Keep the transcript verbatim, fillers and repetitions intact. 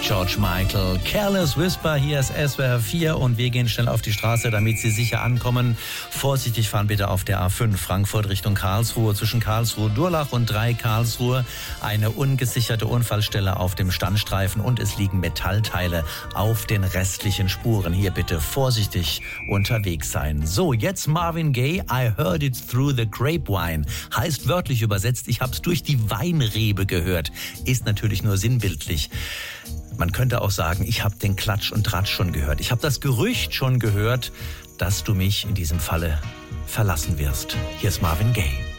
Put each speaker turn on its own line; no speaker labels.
George Michael. Careless Whisper, hier ist S W R vier und wir gehen schnell auf die Straße, damit Sie sicher ankommen. Vorsichtig fahren bitte auf der A fünf, Frankfurt Richtung Karlsruhe, zwischen Karlsruhe-Durlach und drei Karlsruhe. Eine ungesicherte Unfallstelle auf dem Standstreifen und es liegen Metallteile auf den restlichen Spuren. Hier bitte vorsichtig unterwegs sein. So, jetzt Marvin Gaye, I Heard It Through the Grapevine. Heißt wörtlich übersetzt, ich hab's durch die Weinrebe gehört. Ist natürlich nur sinnbildlich. Man könnte auch sagen, ich habe den Klatsch und Tratsch schon gehört. Ich habe das Gerücht schon gehört, dass du mich in diesem Falle verlassen wirst. Hier ist Marvin Gaye.